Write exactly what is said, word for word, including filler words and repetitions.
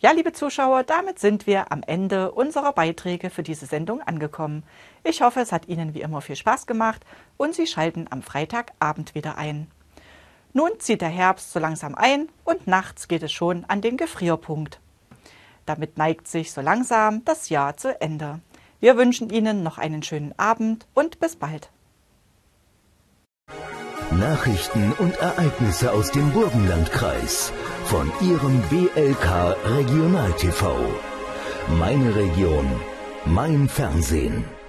Ja, liebe Zuschauer, damit sind wir am Ende unserer Beiträge für diese Sendung angekommen. Ich hoffe, es hat Ihnen wie immer viel Spaß gemacht und Sie schalten am Freitagabend wieder ein. Nun zieht der Herbst so langsam ein und nachts geht es schon an den Gefrierpunkt. Damit neigt sich so langsam das Jahr zu Ende. Wir wünschen Ihnen noch einen schönen Abend und bis bald. Nachrichten und Ereignisse aus dem Burgenlandkreis von Ihrem W L K Regional T V. Meine Region, mein Fernsehen.